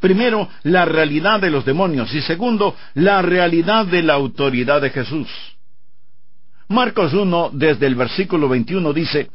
Primero, la realidad de los demonios y segundo, la realidad de la autoridad de Jesús. Marcos 1, desde el versículo 21 dice: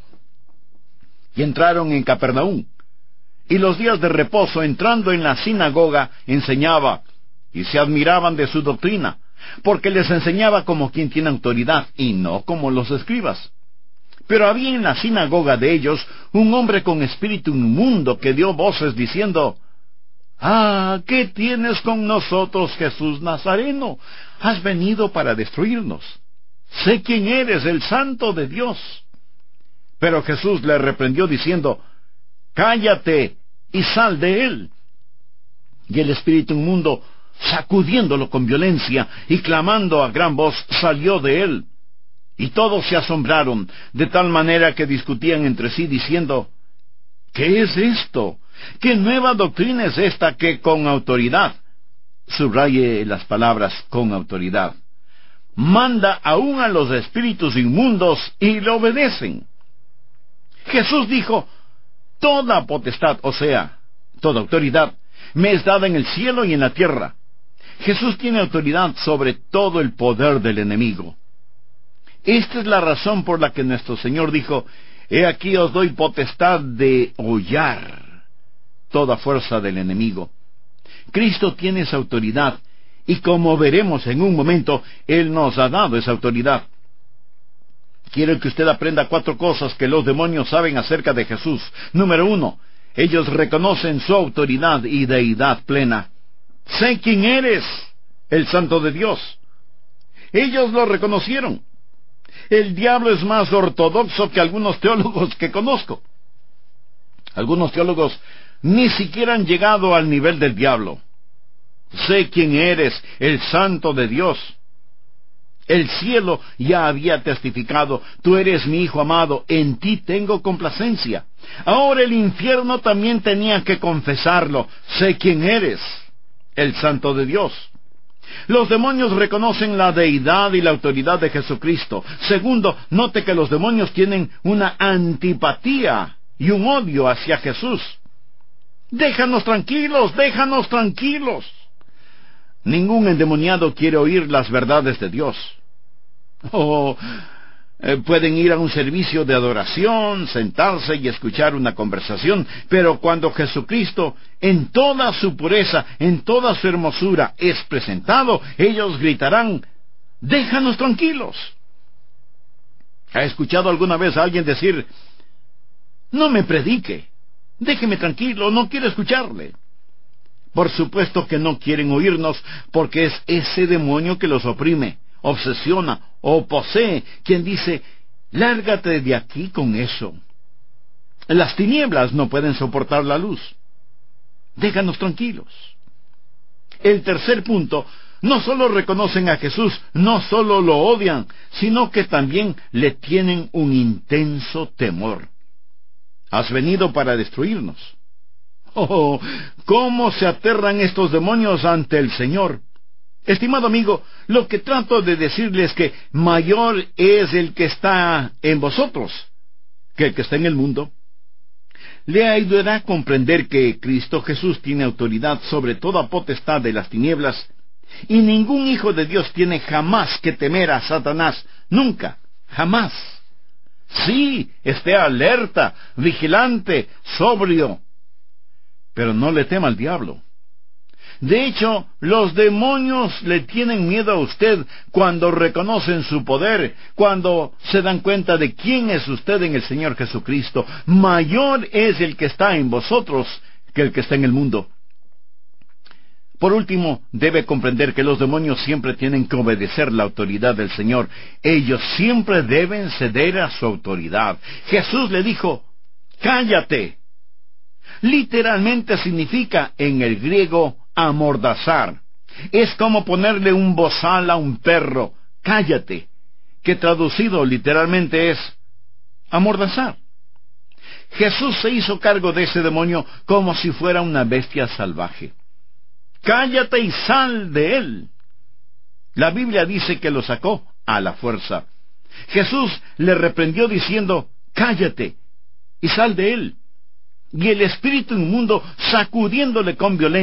Y entraron en Capernaum, y los días de reposo, entrando en la sinagoga, enseñaba, y se admiraban de su doctrina, porque les enseñaba como quien tiene autoridad, y no como los escribas. Pero había en la sinagoga de ellos un hombre con espíritu inmundo que dio voces diciendo: «Ah, ¿qué tienes con nosotros, Jesús Nazareno? Has venido para destruirnos. Sé quién eres, el Santo de Dios». Pero Jesús le reprendió diciendo: «Cállate y sal de él». Y el espíritu inmundo, sacudiéndolo con violencia y clamando a gran voz, salió de él. Y todos se asombraron, de tal manera que discutían entre sí, diciendo: «¿Qué es esto? ¿Qué nueva doctrina es esta que con autoridad?» Subraye las palabras «con autoridad». Manda aún a los espíritus inmundos y le obedecen. Jesús dijo: «Toda potestad, o sea, toda autoridad, me es dada en el cielo y en la tierra». Jesús tiene autoridad sobre todo el poder del enemigo. Esta es la razón por la que nuestro Señor dijo: «He aquí os doy potestad de hollar toda fuerza del enemigo». Cristo tiene esa autoridad, y como veremos en un momento, Él nos ha dado esa autoridad. Quiero que usted aprenda 4 cosas que los demonios saben acerca de Jesús. Número 1, ellos reconocen su autoridad y deidad plena. «Sé quién eres, el Santo de Dios». Ellos lo reconocieron. El diablo es más ortodoxo que algunos teólogos que conozco. Algunos teólogos ni siquiera han llegado al nivel del diablo. «Sé quién eres, el Santo de Dios». El cielo ya había testificado: «Tú eres mi Hijo amado, en ti tengo complacencia». Ahora el infierno también tenía que confesarlo: «Sé quién eres, el Santo de Dios». Los demonios reconocen la deidad y la autoridad de Jesucristo. Segundo, note que los demonios tienen una antipatía y un odio hacia Jesús. «Déjanos tranquilos, déjanos tranquilos». Ningún endemoniado quiere oír las verdades de Dios. Pueden ir a un servicio de adoración, sentarse y escuchar una conversación, pero cuando Jesucristo, en toda su pureza, en toda su hermosura, es presentado, ellos gritarán: «Déjanos tranquilos». ¿Ha escuchado alguna vez a alguien decir: «No me predique, déjeme tranquilo, no quiero escucharle»? Por supuesto que no quieren oírnos, porque es ese demonio que los oprime, obsesiona o posee, quien dice: «Lárgate de aquí con eso». Las tinieblas no pueden soportar la luz. Déjanos tranquilos. El tercer punto: no solo reconocen a Jesús, no solo lo odian, sino que también le tienen un intenso temor. «Has venido para destruirnos». Oh, cómo se aterran estos demonios ante el Señor. Estimado amigo, lo que trato de decirles es que mayor es el que está en vosotros que el que está en el mundo. Le ayudará a comprender que Cristo Jesús tiene autoridad sobre toda potestad de las tinieblas, y ningún hijo de Dios tiene jamás que temer a Satanás. Nunca, jamás. Sí, esté alerta, vigilante, sobrio, pero no le tema al diablo. De hecho, los demonios le tienen miedo a usted cuando reconocen su poder, cuando se dan cuenta de quién es usted en el Señor Jesucristo. Mayor es el que está en vosotros que el que está en el mundo. Por último, debe comprender que los demonios siempre tienen que obedecer la autoridad del Señor. Ellos siempre deben ceder a su autoridad. Jesús le dijo: «Cállate». Literalmente significa en el griego amordazar. Es como ponerle un bozal a un perro: «Cállate», que traducido literalmente es amordazar. Jesús se hizo cargo de ese demonio como si fuera una bestia salvaje. «Cállate y sal de él». La Biblia dice que lo sacó a la fuerza. Jesús le reprendió diciendo: «Cállate y sal de él». Y el espíritu inmundo, sacudiéndole con violencia,